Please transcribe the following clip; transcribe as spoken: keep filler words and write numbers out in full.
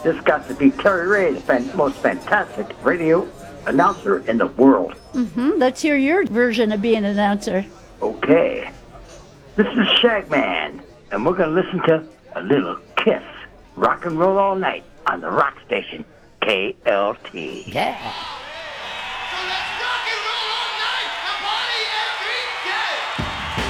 This got to be Terry Ray, the fan- most fantastic radio announcer in the world. Mm-hmm. Let's hear your version of being an announcer. Okay. This is Shagman, and we're going to listen to a little Kiss. Rock and roll all night on the rock station, K L T. Yeah.